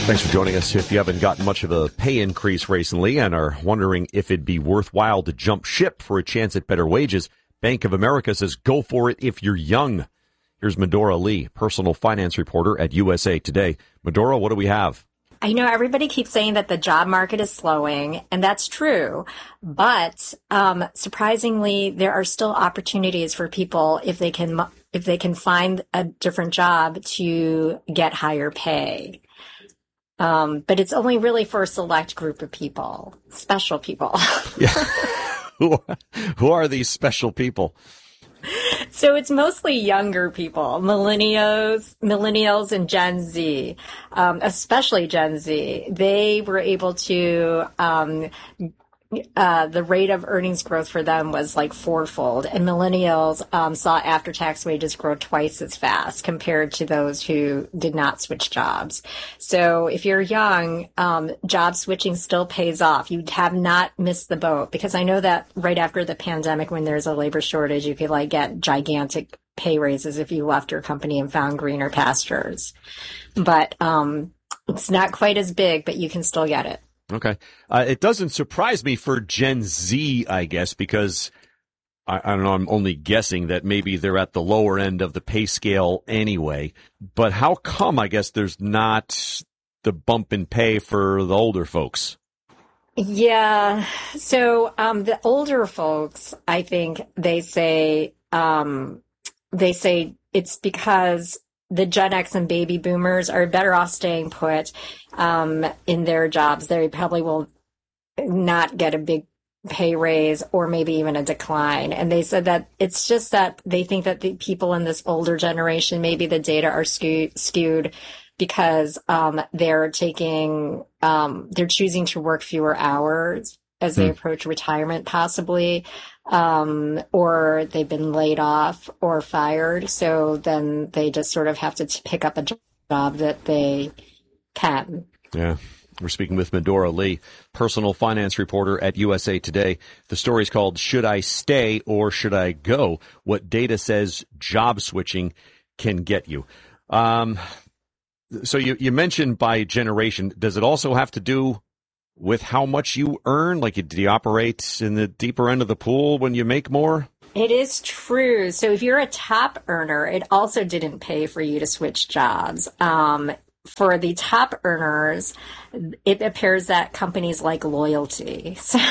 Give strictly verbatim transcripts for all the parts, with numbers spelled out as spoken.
Thanks for joining us. If you haven't gotten much of a pay increase recently and are wondering if it'd be worthwhile to jump ship for a chance at better wages, Bank of America says go for it if you're young. Here's Medora Lee, personal finance reporter at U S A Today. Medora, what do we have? I know everybody keeps saying that the job market is slowing, and that's true. But um, surprisingly, there are still opportunities for people if they can if they can find a different job to get higher pay. Um, but it's only really for a select group of people, special people. Yeah. who, who are these special people? So it's mostly younger people, millennials, millennials and Gen Z, um, especially Gen Z. They were able to, um, uh, the rate of earnings growth for them was like fourfold, and millennials um, saw after-tax wages grow twice as fast compared to those who did not switch jobs. So if you're young, um, job switching still pays off. You have not missed the boat, because I know that right after the pandemic, when there's a labor shortage, you could like get gigantic pay raises if you left your company and found greener pastures. But um, it's not quite as big, but you can still get it. Okay. Uh, it doesn't surprise me for Gen Z, I guess, because I, I don't know, I'm only guessing that maybe they're at the lower end of the pay scale anyway. But how come, I guess, there's not the bump in pay for the older folks? Yeah. So um, the older folks, I think they say um, they say it's because the Gen X and baby boomers are better off staying put um, in their jobs. They probably will not get a big pay raise or maybe even a decline. And they said that it's just that they think that the people in this older generation, maybe the data are skewed, skewed because um, they're taking, um, they're choosing to work fewer hours as they approach retirement, possibly, um, or they've been laid off or fired. So then they just sort of have to t- pick up a job that they can. Yeah. We're speaking with Medora Lee, personal finance reporter at U S A Today. The story is called Should I Stay or Should I Go? What data says job switching can get you. Um, so you, you mentioned by generation. Does it also have to do with how much you earn? Like, do you operate in the deeper end of the pool when you make more? It is true. So if you're a top earner, it also didn't pay for you to switch jobs. Um, for the top earners, it appears that companies like loyalty. So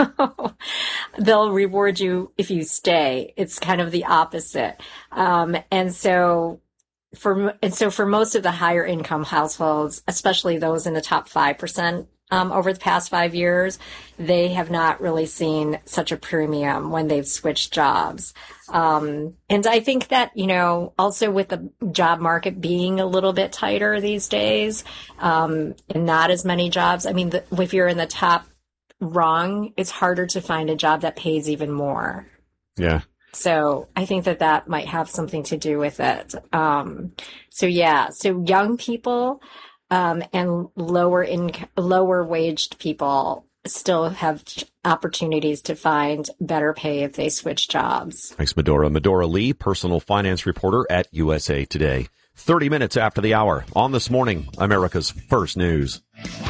they'll reward you if you stay. It's kind of the opposite. Um, and so for, and so for most of the higher income households, especially those in the top five percent, Um, over the past five years, they have not really seen such a premium when they've switched jobs. Um, and I think that, you know, also with the job market being a little bit tighter these days, um, and not as many jobs, I mean, the, if you're in the top rung, it's harder to find a job that pays even more. Yeah. So I think that that might have something to do with it. Um, so yeah, so young people, Um, and lower in lower waged people still have opportunities to find better pay if they switch jobs. Thanks, Medora. Medora Lee, personal finance reporter at U S A Today. thirty minutes after the hour on This Morning, America's First News.